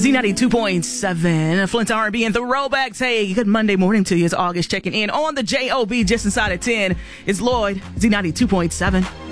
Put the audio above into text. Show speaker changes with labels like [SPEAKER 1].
[SPEAKER 1] Z92.7, Flint R&B and Throwbacks. Hey, good Monday morning to you. It's August checking in on the JOB just inside of 10. It's Lloyd, Z92.7.